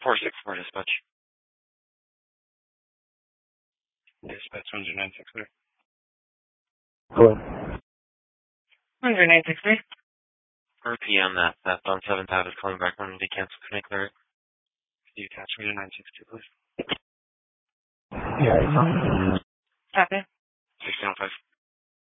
464 dispatch. Dispatch 10963. Hello. 10963. 4 p.m. That on 7th Ave is calling back on the cancel connect alert. Could you attach me to 962, please? Yeah. Copy. 1605.